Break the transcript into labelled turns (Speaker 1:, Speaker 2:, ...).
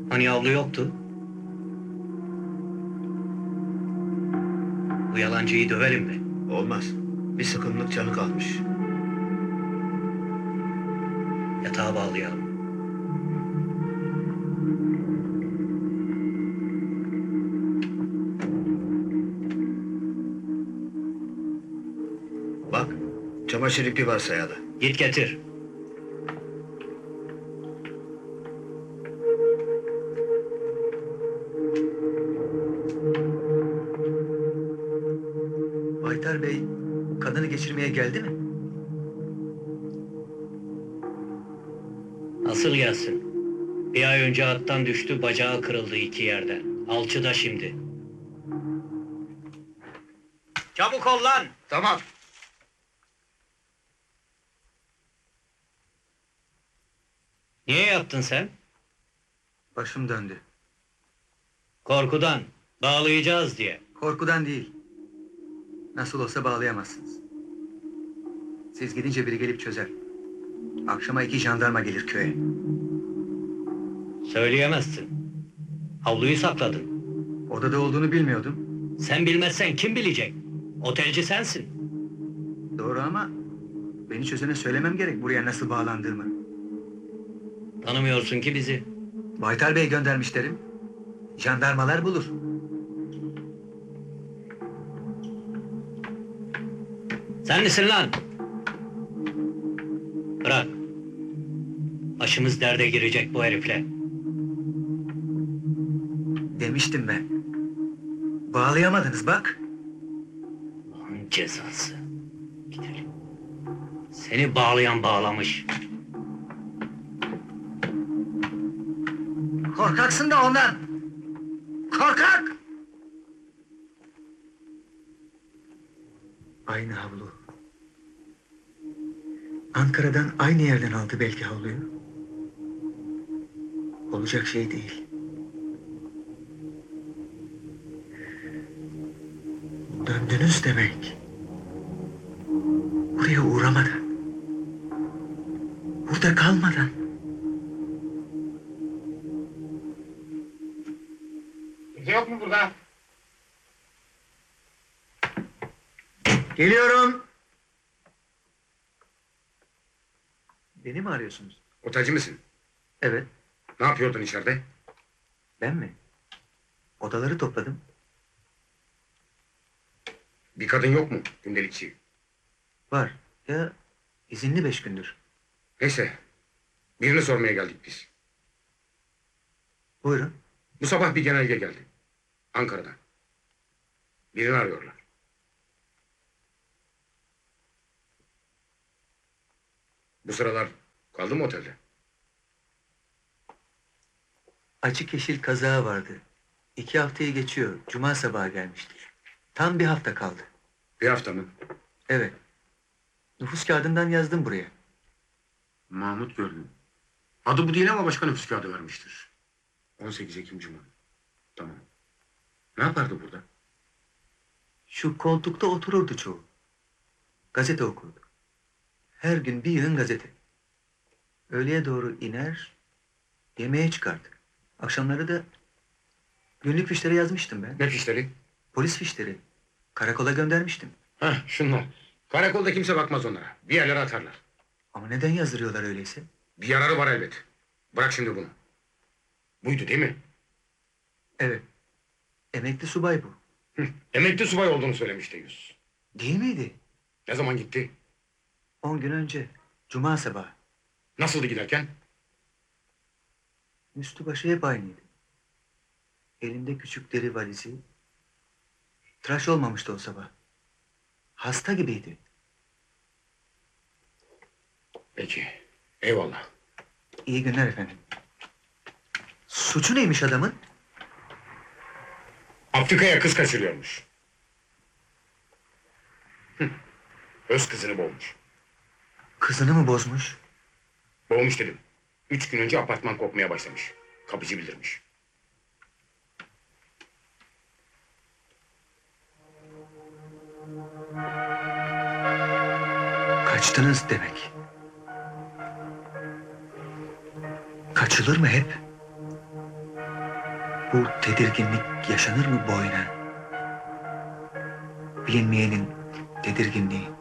Speaker 1: Hani avlu yoktu? Bu yalancıyı döverim mi?
Speaker 2: Olmaz. Bir sıkımlık canı kalmış.
Speaker 1: Yatağa bağlayalım.
Speaker 2: Bak, çamaşır ipi var sayalı.
Speaker 1: Git getir.
Speaker 3: Baytar Bey, kadını geçirmeye geldi mi?
Speaker 1: Nasıl gelsin? Bir ay önce attan düştü, bacağı kırıldı 2 yerden. Alçıda şimdi. Çabuk ol lan!
Speaker 2: Tamam.
Speaker 1: Niye yaptın sen?
Speaker 3: Başım döndü.
Speaker 1: Korkudan. Bağlayacağız diye.
Speaker 3: Korkudan değil. Nasıl olsa bağlayamazsınız. Siz gidince biri gelip çözer. Akşama 2 jandarma gelir köye.
Speaker 1: Söyleyemezsin. Havluyu sakladın.
Speaker 3: Odada olduğunu bilmiyordum.
Speaker 1: Sen bilmezsen kim bilecek? Otelci sensin.
Speaker 3: Doğru ama beni çözene söylemem gerek buraya nasıl bağlandığımı.
Speaker 1: Tanımıyorsun ki bizi.
Speaker 3: Baytar Bey göndermiş derim. Jandarmalar bulur.
Speaker 1: Sen misin lan? Bırak. Başımız derde girecek bu herifle.
Speaker 3: Demiştim ben. Bağlayamadınız bak.
Speaker 1: Allah'ın cezası. Gidelim. Seni bağlayan bağlamış.
Speaker 3: Korkaksın da ondan. Korkak! Aynı havlu. Ankara'dan aynı yerden aldı belki havluyu. Olacak şey değil. Döndünüz demek. Buraya uğramadan. Burada kalmadan.
Speaker 2: Kimse yok mu burada?
Speaker 3: Geliyorum. Beni mi arıyorsunuz?
Speaker 2: Otelci misin?
Speaker 3: Evet.
Speaker 2: Ne yapıyordun içeride?
Speaker 3: Ben mi? Odaları topladım.
Speaker 2: Bir kadın yok mu gündelikçi?
Speaker 3: Var. Ya izinli 5 gündür.
Speaker 2: Neyse. Birini sormaya geldik biz.
Speaker 3: Buyurun.
Speaker 2: Bu sabah bir genelge geldi. Ankara'dan. Birini arıyorlar. Bu sıralar kaldı mı otelde?
Speaker 3: Açık yeşil kazağı vardı. 2 haftayı geçiyor. Cuma sabahı gelmişti. Tam 1 hafta kaldı.
Speaker 2: Bir hafta mı?
Speaker 3: Evet. Nüfus kağıdından yazdım buraya.
Speaker 2: Mahmut gördüm. Adı bu değil ama başka nüfus kağıdı vermiştir. 18 Ekim Cuma. Tamam. Ne yapardı burada?
Speaker 3: Şu koltukta otururdu çoğu. Gazete okurdu. Her gün bir yığın gazete. Öğleye doğru iner, yemeğe çıkardı. Akşamları da günlük fişlere yazmıştım ben.
Speaker 2: Ne fişleri?
Speaker 3: Polis fişleri. Karakola göndermiştim.
Speaker 2: Heh, şunlar. Karakolda kimse bakmaz onlara. Bir yerlere atarlar.
Speaker 3: Ama neden yazdırıyorlar öyleyse?
Speaker 2: Bir yararı var elbet. Bırak şimdi bunu. Buydu değil mi?
Speaker 3: Evet. Emekli subay bu.
Speaker 2: Emekli subay olduğunu söylemişti Yus.
Speaker 3: Değil miydi?
Speaker 2: Ne zaman gitti?
Speaker 3: 10 gün önce. Cuma sabahı.
Speaker 2: Nasıldı giderken?
Speaker 3: Üstü başı hep aynıydı. Elinde küçük deri valizi. Tıraş olmamıştı o sabah. Hasta gibiydi.
Speaker 2: Peki. Eyvallah.
Speaker 3: İyi günler efendim. Suçu neymiş adamın?
Speaker 2: Afrika'ya kız kaçırıyormuş. Öz kızını boğmuş.
Speaker 3: Kızını mı bozmuş?
Speaker 2: Boğmuş dedim. 3 gün önce apartman kokmaya başlamış. Kapıcı bildirmiş.
Speaker 3: Kaçtınız demek. Kaçılır mı hep? Bu tedirginlik yaşanır mı boyuna? Bilinmeyenin tedirginliği.